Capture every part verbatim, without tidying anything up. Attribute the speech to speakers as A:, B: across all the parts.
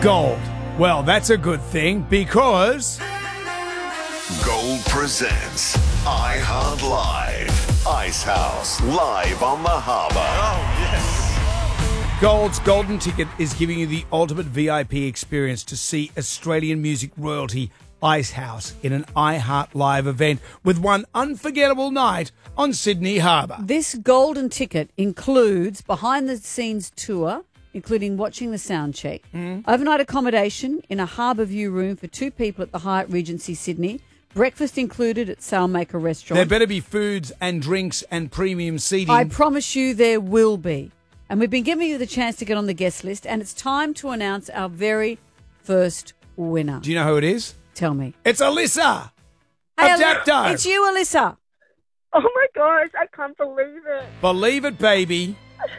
A: Gold. Well, that's a good thing because...
B: Gold presents iHeart Live. Icehouse live on the harbour.
C: Oh, yes.
A: Gold's Golden Ticket is giving you the ultimate V I P experience to see Australian music royalty Icehouse in an iHeart Live event with one unforgettable night on Sydney Harbour.
D: This Golden Ticket includes behind-the-scenes tour, including watching the sound check, mm. overnight accommodation in a harbour view room for two people at the Hyatt Regency Sydney, breakfast included at Sailmaker Restaurant.
A: There better be foods and drinks and premium seating.
D: I promise you there will be. And we've been giving you the chance to get on the guest list, and it's time to announce our very first winner.
A: Do you know who it is?
D: Tell me.
A: It's Alyssa
D: Hey,
A: of Dapto.
D: It's you, Alyssa.
E: Oh my gosh, I can't believe it.
A: Believe it, baby.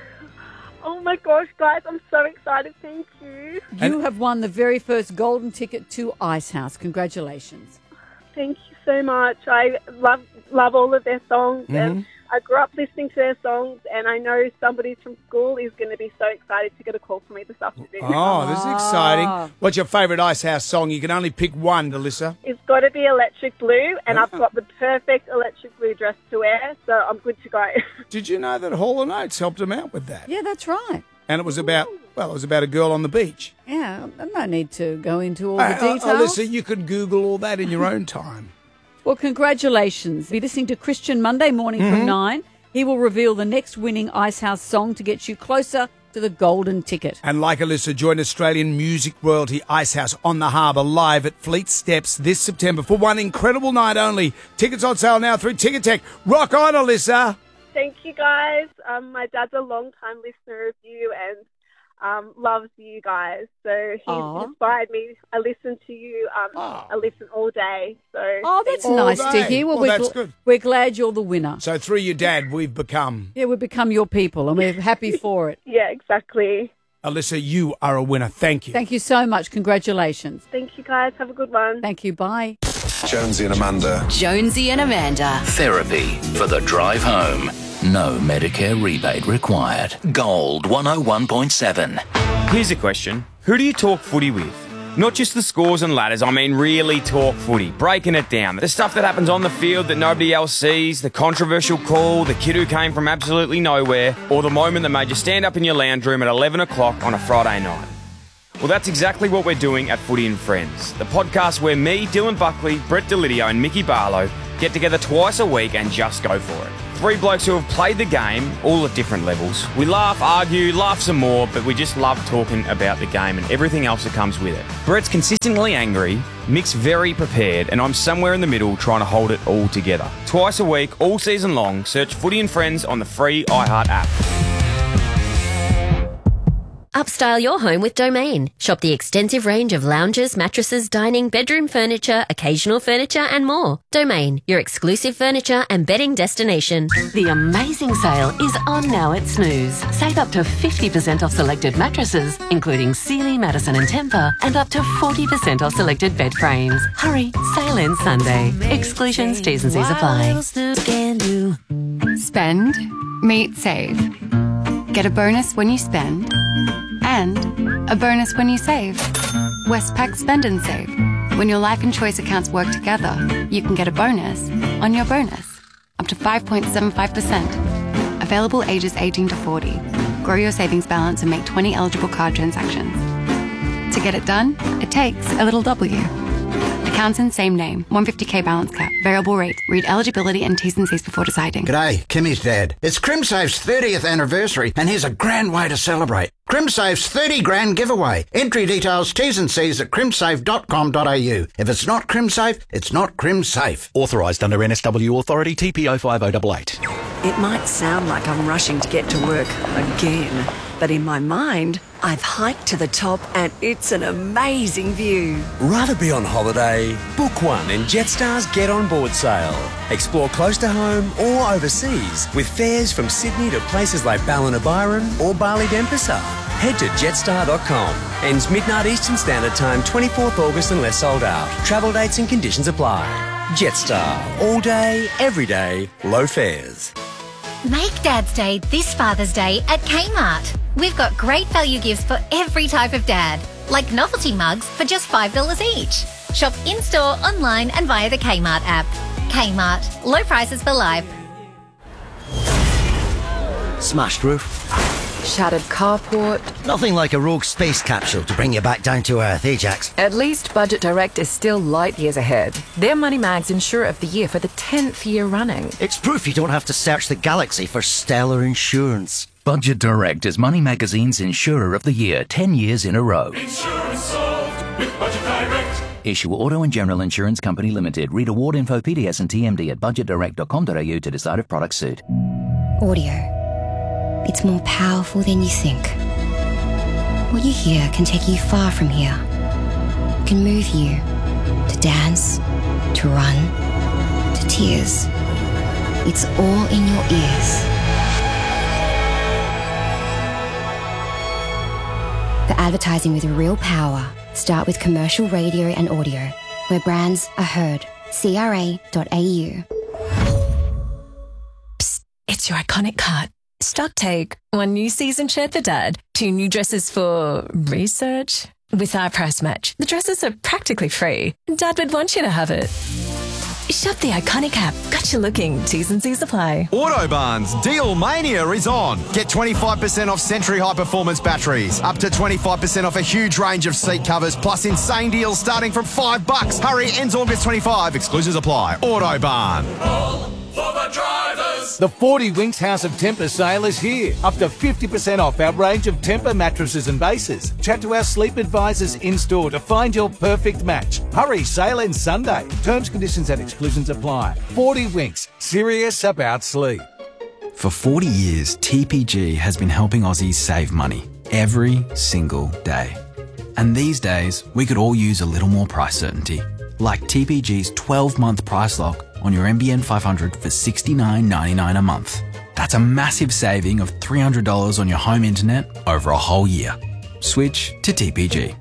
E: Oh my gosh, guys, I'm so excited. Thank you.
D: You
A: And-
D: have won the very first Golden Ticket to Icehouse. Congratulations.
E: Thank you so much. I love love all of their songs,
A: Mm-hmm.
E: and I grew up listening to their songs, and I know somebody from school is going to be so excited to get a call from me this afternoon.
A: Oh, this is
D: Ah.
A: exciting. What's your favourite Icehouse song? You can only pick one, Alyssa.
E: It's got to be Electric Blue, and I've
A: Oh.
E: got the perfect Electric Blue dress to wear, so I'm good to go.
A: Did you know that Hall and Oates helped him out with that?
D: Yeah, that's right.
A: And it was about, well, it was about a girl on the beach.
D: Yeah, no need to go into all the
A: Hey, uh,
D: details.
A: Alyssa, you could Google all that in your own time.
D: Well, congratulations. Be listening to Christian Monday morning
A: Mm-hmm.
D: from nine. He will reveal the next winning Icehouse song to get you closer to the Golden Ticket.
A: And like Alyssa, join Australian music royalty Icehouse on the harbour live at Fleet Steps this September for one incredible night only. Tickets on sale now through Ticket Tech. Rock on, Alyssa.
E: Thank you, guys. Um, my dad's a long-time listener of you and um, loves you guys. So he
D: Aw.
E: inspired me. I listen to you. Um,
A: Aw.
E: I listen all day. So
D: Oh, that's
A: All
D: nice
A: day.
D: to hear. Well,
A: Well,
D: we're,
A: that's
D: gl-
A: good.
D: we're glad you're the winner.
A: So through your dad, we've become...
D: Yeah, we've become your people and we're happy for it.
E: yeah, exactly.
A: Alyssa, you are a winner. Thank you.
D: Thank you so much. Congratulations.
E: Thank you, guys. Have a good one.
D: Thank you. Bye.
B: Jonesy and Amanda.
F: Jonesy and Amanda.
G: Therapy for the drive home. No Medicare rebate required. Gold one oh one point seven.
C: Here's a question. Who do you talk footy with? Not just the scores and ladders, I mean really talk footy, breaking it down. The stuff that happens on the field that nobody else sees, the controversial call, the kid who came from absolutely nowhere, or the moment that made you stand up in your lounge room at eleven o'clock on a Friday night. Well, that's exactly what we're doing at Footy and Friends, the podcast where me, Dylan Buckley, Brett Delidio and Mickey Barlow get together twice a week and just go for it. Three blokes who have played the game, all at different levels. We laugh, argue, laugh some more, but we just love talking about the game and everything else that comes with it. Brett's consistently angry, Mick's very prepared, and I'm somewhere in the middle trying to hold it all together. Twice a week, all season long, search Footy and Friends on the free iHeart app.
H: Upstyle your home with Domain. Shop the extensive range of lounges, mattresses, dining, bedroom furniture, occasional furniture and more. Domain, your exclusive furniture and bedding destination.
F: The amazing sale is on now at Snooze. Save up to fifty percent off selected mattresses, including Sealy, Madison and Tempur, and up to forty percent off selected bed frames. Hurry, sale ends Sunday. Exclusions, T's and C's apply.
I: Spend, meet, save. Get a bonus when you spend, and a bonus when you save. Westpac Spend and Save. When your life and choice accounts work together, you can get a bonus on your bonus. Up to five point seven five percent. Available ages eighteen to forty. Grow your savings balance and make twenty eligible card transactions. To get it done, it takes a little W. Accounts in same name. one hundred fifty k balance cap. Variable rate. Read eligibility and T's and C's before deciding.
J: G'day, Kimmy's dad. It's CrimSafe's thirtieth anniversary, and here's a grand way to celebrate. CrimSafe's thirty grand giveaway. Entry details, T's and C's at crimsafe dot com dot a u. If it's not CrimSafe, it's not CrimSafe.
K: Authorised under N S W Authority T P O five oh eight eight.
F: It might sound like I'm rushing to get to work again, but in my mind, I've hiked to the top and it's an amazing view.
L: Rather be on holiday? Book one in Jetstar's Get On Board sale. Explore close to home or overseas with fares from Sydney to places like Ballina-Byron or Bali-Denpasar. Head to jetstar dot com. Ends midnight Eastern Standard Time, twenty-fourth August unless sold out. Travel dates and conditions apply. Jetstar. All day, every day, low fares.
M: Make Dad's Day this Father's Day at Kmart. We've got great value gifts for every type of dad, like novelty mugs for just five dollars each. Shop in-store, online and via the Kmart app. Kmart. Low prices for life.
N: Smashed roof.
O: Shattered carport.
N: Nothing like a rogue space capsule to bring you back down to earth, eh, Jax?
O: At least Budget Direct is still light years ahead. They're Money Mag's Insurer of the Year for the tenth year running.
N: It's proof you don't have to search the galaxy for stellar insurance.
G: Budget Direct is Money Magazine's Insurer of the Year, ten years in a row.
P: Insurance solved with Budget Direct.
G: Issue Auto and General Insurance Company Limited. Read award info, P D S and T M D at budget direct dot com dot a u to decide if products suit.
Q: Audio. It's more powerful than you think. What you hear can take you far from here. It can move you to dance, to run, to tears. It's all in your ears. For advertising with real power, start with commercial radio and audio, where brands are heard. C R A dot A U.
R: Psst, it's your iconic cut. Stock take. One new season shirt for Dad. Two new dresses for research. With our price match, the dresses are practically free. Dad would want you to have it. Shop the iconic app. Got you looking. T's and C's apply.
S: Autobarn's Deal Mania is on. Get twenty-five percent off Century High Performance batteries. Up to twenty-five percent off a huge range of seat covers, plus insane deals starting from five bucks. Hurry, ends August twenty-fifth. Exclusions apply. Autobarn.
P: All for the drivers.
T: The forty Winks House of Tempur sale is here. Up to fifty percent off our range of Tempur mattresses and bases. Chat to our sleep advisors in-store to find your perfect match. Hurry, sale ends Sunday. Terms, conditions and exclusions apply. forty Winks, serious about sleep.
U: For forty years, T P G has been helping Aussies save money every single day. And these days, we could all use a little more price certainty. Like T P G's twelve-month price lock on your N B N five hundred for sixty-nine ninety-nine a month. That's a massive saving of three hundred dollars on your home internet over a whole year. Switch to T P G.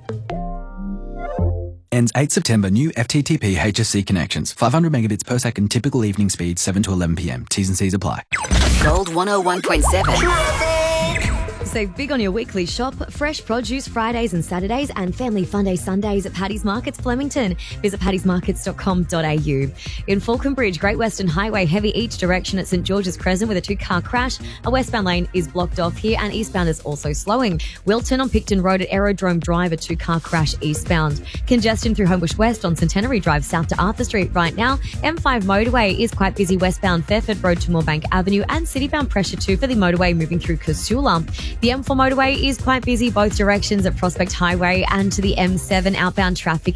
U: Ends eighth September. New F T T P H S C connections. five hundred megabits per second. Typical evening speed seven to eleven p.m. T's and C's apply.
V: Gold one oh one point seven.
W: Save big on your weekly shop. Fresh produce Fridays and Saturdays and Family Fun Day Sundays at Paddy's Markets Flemington. Visit paddys markets dot com dot a u. In Falconbridge, Great Western Highway heavy each direction at St George's Crescent with a two-car crash. A westbound lane is blocked off here and eastbound is also slowing. Wilton on Picton Road at Aerodrome Drive, a two-car crash eastbound. Congestion through Homebush West on Centenary Drive south to Arthur Street right now. M five motorway is quite busy westbound Fairford Road to Moorbank Avenue and citybound pressure too for the motorway moving through Casula. The M four motorway is quite busy both directions at Prospect Highway and to the M seven outbound traffic